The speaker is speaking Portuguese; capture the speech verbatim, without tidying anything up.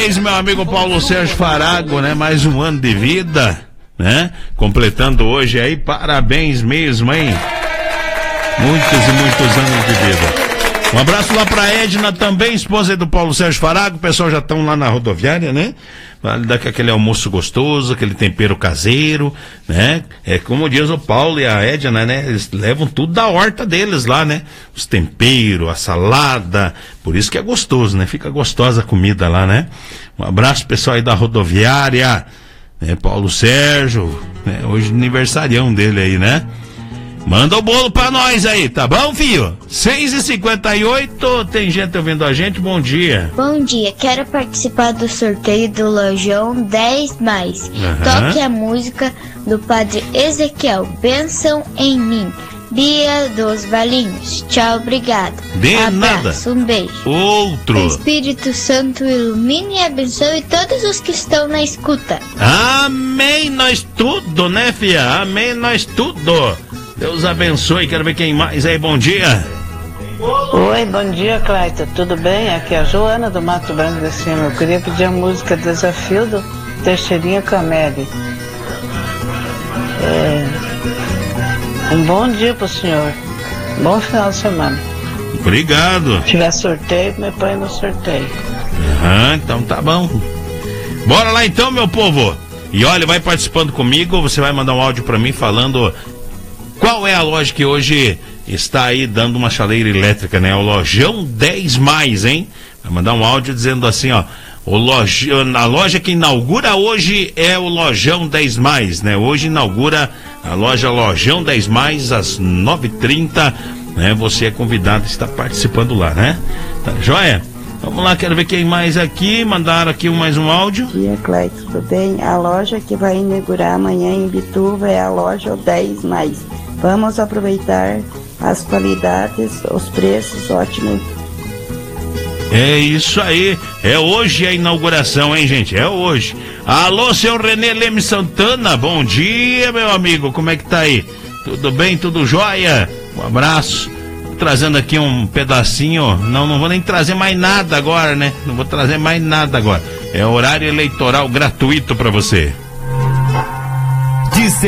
Parabéns, meu amigo Paulo Sérgio Farago, né? Mais um ano de vida, né? Completando hoje aí, parabéns mesmo, hein? Muitos e muitos anos de vida. Um abraço lá pra Edna também, esposa do Paulo Sérgio Farago. O pessoal já estão lá na rodoviária, né? Vale dar aquele almoço gostoso, aquele tempero caseiro, né? É como diz o Paulo e a Edna, né? Eles levam tudo da horta deles lá, né? Os temperos, a salada, por isso que é gostoso, né? Fica gostosa a comida lá, né? Um abraço pessoal aí da rodoviária, né? Paulo Sérgio, né? Hoje aniversarião dele aí, né? Manda o bolo pra nós aí, tá bom, filho? seis e cinquenta e oito, tem gente ouvindo a gente, bom dia. Bom dia, quero participar do sorteio do Lojão dez mais. Uhum. Toque a música do Padre Ezequiel, Bênção em mim. Bia dos Valinhos, tchau, obrigado. De Abraço, nada. um beijo. Outro. O Espírito Santo ilumine e abençoe todos os que estão na escuta. Amém, nós tudo, né, filha? Amém, nós tudo. Deus abençoe, quero ver quem mais aí, bom dia. Oi, bom dia, Clayton, tudo bem? Aqui é a Joana do Mato Branco de Cima. Eu queria pedir a música Desafio do Teixeirinha Cameli. É... Um bom dia pro senhor, bom final de semana. Obrigado. Se tiver sorteio, me põe no sorteio. Aham, então tá bom. Bora lá então, meu povo. E olha, vai participando comigo, você vai mandar um áudio pra mim falando qual é a loja que hoje está aí dando uma chaleira elétrica, né? O Lojão dez mais, hein? Vai mandar um áudio dizendo assim, ó, o loja, a loja que inaugura hoje é o Lojão dez mais, né? Hoje inaugura a loja Lojão dez mais às nove e trinta, né? Você é convidado a estar participando lá, né? Tá joia? Vamos lá, quero ver quem mais aqui. Mandaram aqui mais um áudio. Bom dia, Cleiton, tudo bem? A loja que vai inaugurar amanhã em Bituva é a loja dez mais. Vamos aproveitar as qualidades, os preços ótimos. É isso aí, é hoje a inauguração, hein, gente? É hoje. Alô, seu Renê Leme Santana, bom dia, meu amigo, como é que tá aí? Tudo bem, tudo jóia? Um abraço. Trazendo aqui um pedacinho, não, não vou nem trazer mais nada agora, né? Não vou trazer mais nada agora. É horário eleitoral gratuito pra você.